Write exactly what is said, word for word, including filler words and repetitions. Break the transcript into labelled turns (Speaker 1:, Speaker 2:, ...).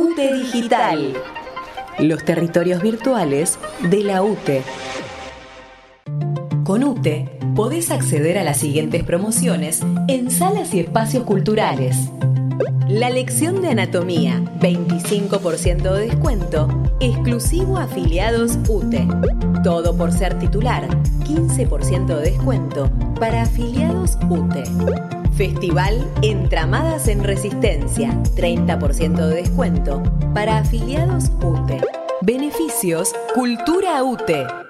Speaker 1: UTE Digital. Los territorios virtuales de la UTE. Con UTE podés acceder a las siguientes promociones en salas y espacios culturales. La lección de anatomía, veinticinco por ciento de descuento, exclusivo a afiliados UTE. Todo por ser titular, quince por ciento de descuento para afiliados UTE. Festival Entramadas en Resistencia, treinta por ciento de descuento para afiliados UTE. Beneficios Cultura UTE.